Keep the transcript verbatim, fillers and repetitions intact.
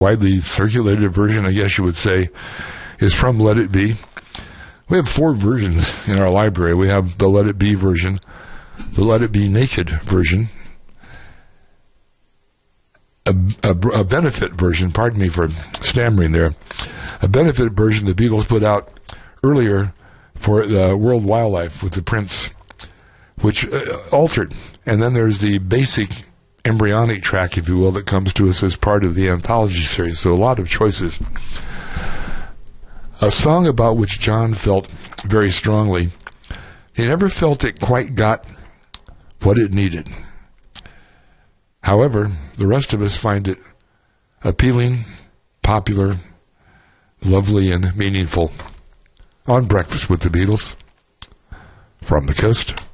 widely circulated version, I guess you would say, is from Let It Be. We have four versions in our library. We have the Let It Be version, the Let It Be Naked version, a, a, a benefit version, pardon me for stammering there, a benefit version the Beatles put out earlier for the World Wildlife with the Prince, which uh, altered. And then there's the basic embryonic track, if you will, that comes to us as part of the anthology series. So a lot of choices. A song about which John felt very strongly. He never felt it quite got what it needed. However, the rest of us find it appealing, popular, lovely, and meaningful. On Breakfast with the Beatles, from the coast